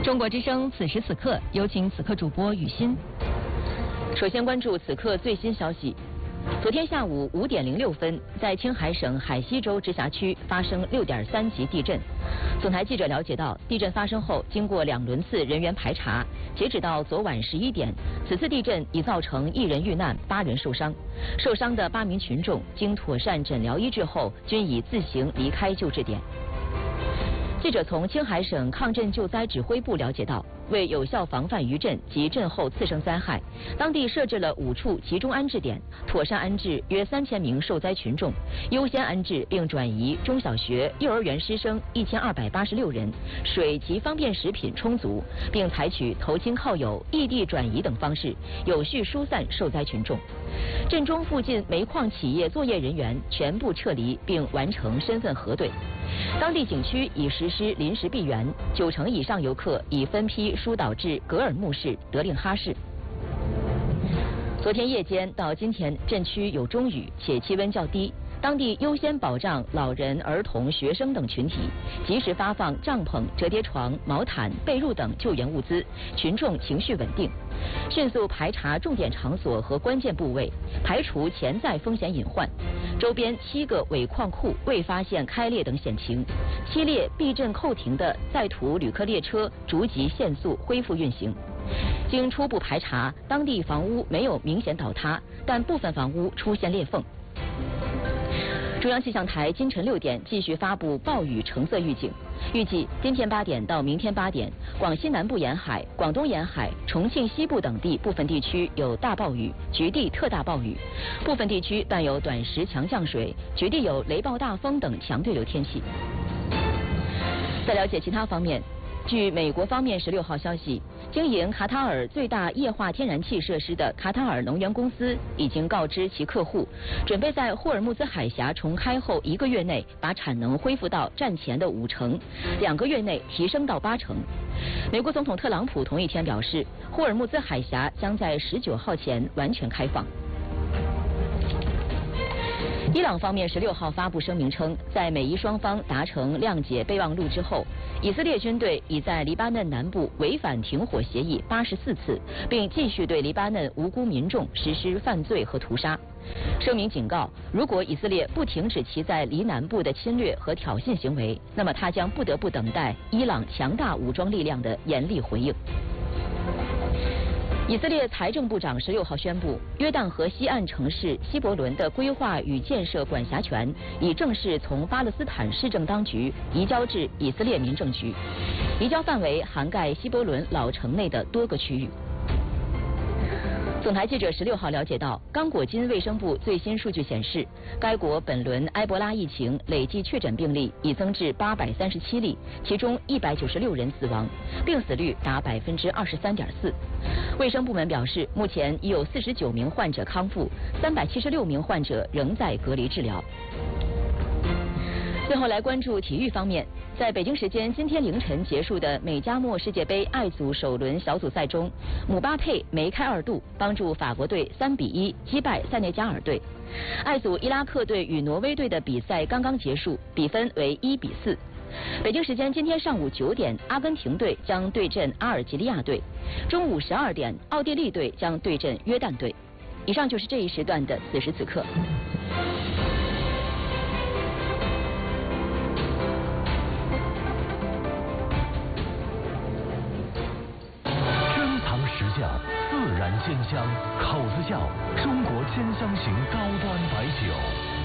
中国之声此时此刻，有请此刻主播雨欣。首先关注此刻最新消息。昨天下午5点06分，在青海省海西州直辖区发生6.3级地震。总台记者了解到，地震发生后，经过2轮次人员排查，截止到昨晚11点，此次地震已造成1人遇难，8人受伤。受伤的8名群众经妥善诊疗医治后，均已自行离开救治点。记者从青海省抗震救灾指挥部了解到，为有效防范余震及震后次生灾害，当地设置了5处集中安置点，妥善安置约3000名受灾群众，优先安置并转移中小学、幼儿园师生1286人，水及方便食品充足，并采取投亲靠友、异地转移等方式，有序疏散受灾群众。震中附近煤矿企业作业人员全部撤离，并完成身份核对。当地景区已实施临时闭园，9成以上游客已分批疏导至格尔木市、德令哈市。昨天夜间到今天，震区有中雨，且气温较低。当地优先保障老人、儿童、学生等群体，及时发放帐篷、折叠床、毛毯、被褥等救援物资，群众情绪稳定。迅速排查重点场所和关键部位，排除潜在风险隐患。周边7个尾矿库未发现开裂等险情，7列避震扣停的在途旅客列车逐级限速恢复运行。经初步排查，当地房屋没有明显倒塌，但部分房屋出现裂缝。中央气象台今晨6点继续发布暴雨橙色预警，预计今天8点到明天8点，广西南部沿海、广东沿海、重庆西部等地部分地区有大暴雨，局地特大暴雨，部分地区伴有短时强降水，局地有雷暴大风等强对流天气。在了解其他方面，据美国方面16号消息，经营卡塔尔最大液化天然气设施的卡塔尔能源公司已经告知其客户，准备在霍尔木兹海峡重开后1个月内把产能恢复到战前的5成，2个月内提升到8成。美国总统特朗普同一天表示，霍尔木兹海峡将在19号前完全开放。伊朗方面16号发布声明称，在美伊双方达成谅解备忘录之后，以色列军队已在黎巴嫩南部违反停火协议84次，并继续对黎巴嫩无辜民众实施犯罪和屠杀。声明警告，如果以色列不停止其在黎南部的侵略和挑衅行为，那么他将不得不等待伊朗强大武装力量的严厉回应。以色列财政部长16号宣布，约旦河西岸城市希伯伦的规划与建设管辖权已正式从巴勒斯坦市政当局移交至以色列民政局，移交范围涵盖希伯伦老城内的多个区域。总台记者16号了解到，刚果金卫生部最新数据显示，该国本轮埃博拉疫情累计确诊病例已增至837例，其中196人死亡，病死率达23.4%。卫生部门表示，目前已有49名患者康复，376名患者仍在隔离治疗。最后来关注体育方面，在北京时间今天凌晨结束的美加墨世界杯爱组首轮小组赛中，姆巴佩梅开2度，帮助法国队3比1击败塞内加尔队。爱组伊拉克队与挪威队的比赛刚刚结束，比分为1比4。北京时间今天上午9点，阿根廷队将对阵阿尔及利亚队；中午12点，奥地利队将对阵约旦队。以上就是这一时段的此时此刻。 自然鲜香，口子窖中国鲜香型高端白酒。